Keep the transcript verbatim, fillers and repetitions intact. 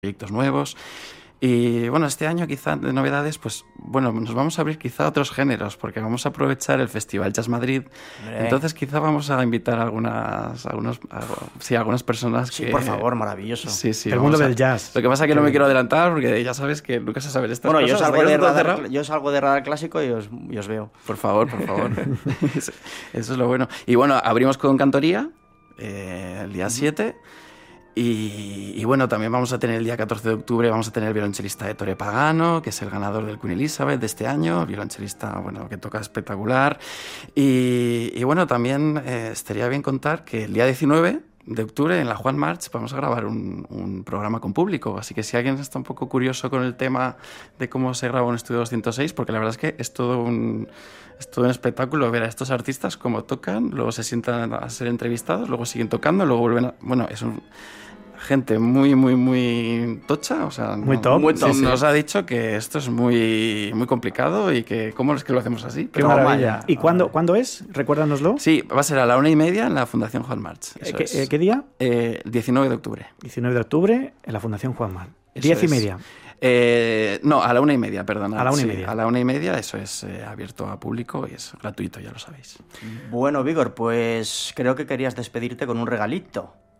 proyectos nuevos. Y bueno, este año quizá de novedades, pues bueno, nos vamos a abrir quizá a otros géneros, porque vamos a aprovechar el Festival Jazz Madrid. Hombre. Entonces quizá vamos a invitar a algunas, algunos, a, sí, a algunas personas Sí, que... por favor, maravilloso. Sí, sí. El mundo vamos a- del jazz. Lo que pasa es que Qué no me bien. quiero adelantar, porque ya sabes que nunca se sabe de estas Bueno, yo cosas. salgo, hasta que de no está radar, cerrado. yo salgo de radar clásico y os, y os veo. Por favor, por favor. Eso es lo bueno. Y bueno, abrimos con Cantoría eh, el día siete. Y, y bueno, también vamos a tener el día catorce de octubre, vamos a tener el violonchelista Ettore Pagano, que es el ganador del Queen Elizabeth de este año, violonchelista, bueno, que toca espectacular. Y, y bueno, también eh, estaría bien contar que el día diecinueve de octubre en la Juan March vamos a grabar un, un programa con público, así que si alguien está un poco curioso con el tema de cómo se graba un estudio doscientos seis, porque la verdad es que es todo un, es todo un espectáculo ver a estos artistas cómo tocan, luego se sientan a ser entrevistados, luego siguen tocando, luego vuelven a... Bueno, es un... gente muy, muy, muy tocha, o sea, Muy no- top, muy sí, top. sí. Nos ha dicho que esto es muy, muy complicado y que cómo es que lo hacemos así. Qué Pero maravilla. vaya. ¿Y cuándo, cuándo es? Recuérdanoslo. sí, va a ser a la una y media en la Fundación Juan March. Eh, Eso ¿Qué, es. eh, ¿Qué día? Eh, diecinueve de octubre. diecinueve de octubre en la Fundación Juan Mar. Eso Diez y es. media. Eh, no, a la una y media, perdona. A la una y Sí, media. A la una y media, eso es eh, abierto a público y es gratuito, ya lo sabéis. Bueno, Víctor, pues creo que querías despedirte con un regalito.